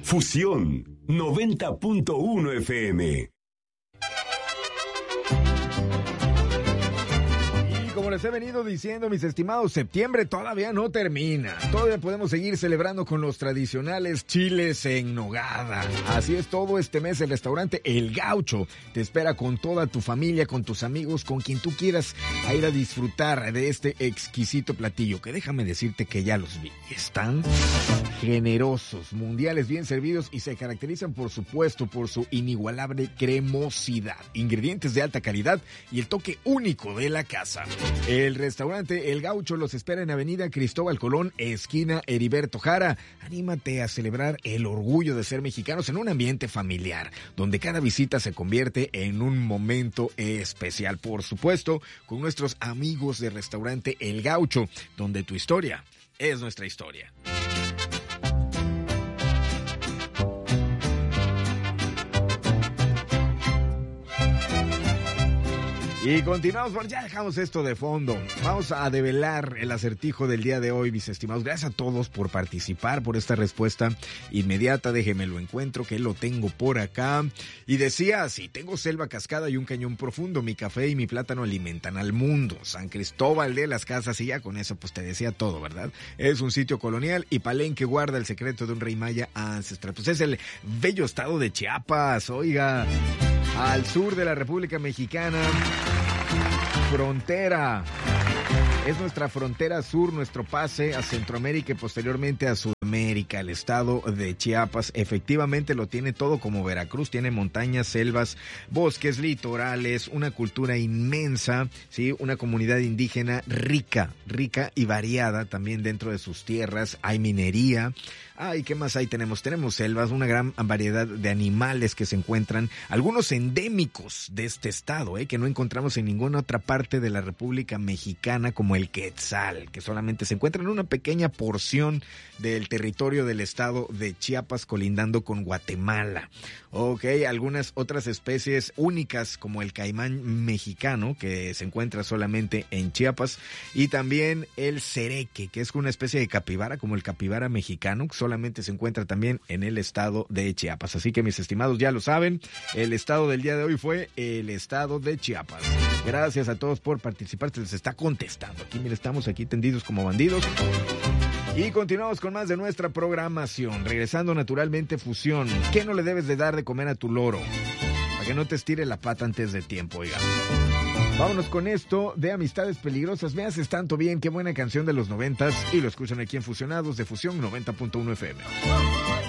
Fusión 90.1 FM. Como les he venido diciendo, mis estimados, septiembre todavía no termina. Todavía podemos seguir celebrando con los tradicionales chiles en nogada. Así es, todo este mes el restaurante El Gaucho te espera con toda tu familia, con tus amigos, con quien tú quieras a ir a disfrutar de este exquisito platillo, que déjame decirte que ya los vi. Están generosos, mundiales, bien servidos y se caracterizan, por supuesto, por su inigualable cremosidad, ingredientes de alta calidad y el toque único de la casa. El restaurante El Gaucho los espera en Avenida Cristóbal Colón, esquina Heriberto Jara. Anímate a celebrar el orgullo de ser mexicanos en un ambiente familiar, donde cada visita se convierte en un momento especial. Por supuesto, con nuestros amigos de restaurante El Gaucho, donde tu historia es nuestra historia. Y continuamos, bueno, ya dejamos esto de fondo. Vamos a develar el acertijo del día de hoy, mis estimados. Gracias a todos por participar, por esta respuesta inmediata. Déjeme lo encuentro, que lo tengo por acá. Y decía así: tengo selva cascada y un cañón profundo. Mi café y mi plátano alimentan al mundo. San Cristóbal de las Casas, y ya con eso pues te decía todo, ¿verdad? Es un sitio colonial y Palenque guarda el secreto de un rey maya ancestral. Pues es el bello estado de Chiapas, oiga, al sur de la República Mexicana. Frontera. Es nuestra frontera sur, nuestro pase a Centroamérica y posteriormente a Sudamérica. El estado de Chiapas efectivamente lo tiene todo como Veracruz. Tiene montañas, selvas, bosques, litorales, una cultura inmensa, ¿sí? Una comunidad indígena rica y variada también dentro de sus tierras. Hay minería. ¿Y qué más hay? Tenemos selvas, una gran variedad de animales que se encuentran, algunos endémicos de este estado, que no encontramos en ninguna otra parte de la República Mexicana, como el quetzal, que solamente se encuentra en una pequeña porción del territorio del estado de Chiapas, colindando con Guatemala. Algunas otras especies únicas, como el caimán mexicano, que se encuentra solamente en Chiapas, y también el cereque, que es una especie de capibara, como el capibara mexicano, que solamente se encuentra también en el estado de Chiapas. Así que, mis estimados, ya lo saben, el estado del día de hoy fue el estado de Chiapas. Gracias a todos por participar, se les está contestando. Aquí, mira, estamos aquí tendidos como bandidos. Y continuamos con más de nuestra programación, regresando naturalmente Fusión. ¿Qué no le debes de dar de comer a tu loro? Para que no te estire la pata antes de tiempo, oiga. Vámonos con esto de Amistades Peligrosas. Me haces tanto bien, qué buena canción de los 90s. Y lo escuchan aquí en Fusionados de Fusión 90.1 FM.